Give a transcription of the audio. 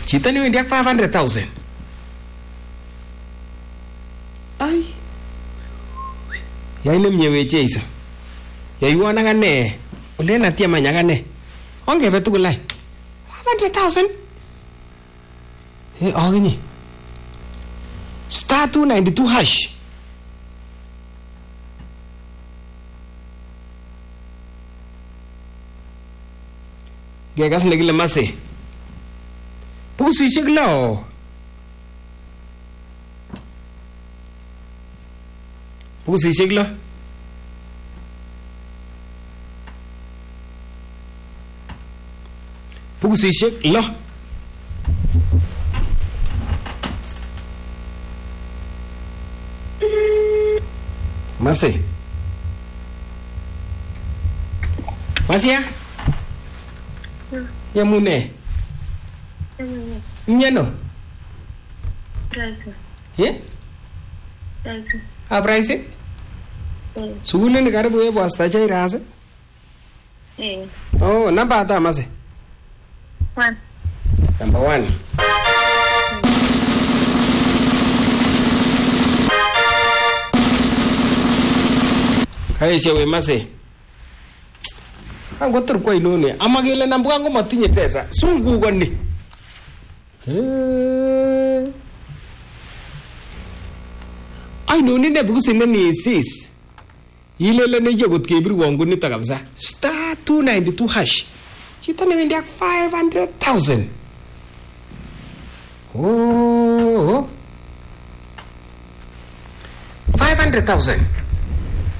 Chito newendi ak 500,000. Ai. Yai nemye wecheiso. Yaiwon ak ane. Olen atiem any ak ane. Ongebe tugul ai. 500,000. Akinye. Star 292 hash. Gekas nekile mase. Pusishek lo. Pusishek lo. Pusishek lo. Mase. Masia? Yamune? Nyano? Ye? Apraise? Sugule ni karibu ebo hasta chai rasa? Oh, namba ata mase? 1. Number 1. Hai shewe mase. Ango tur kwa inone. Amagele nambu ango matinye pesa. Sungu gani. Ai noni ne buku sinne ni sis. Ilele ne jegot kebiru wangu ni takabza. Star 292 hash. Chita ne wendi ak 500,000. Oh. 500,000.